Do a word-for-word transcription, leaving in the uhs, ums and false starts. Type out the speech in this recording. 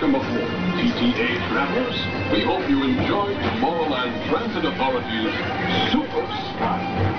welcome aboard, T T A travelers. We hope you enjoyed Tomorrowland Transit Authority's Super Style.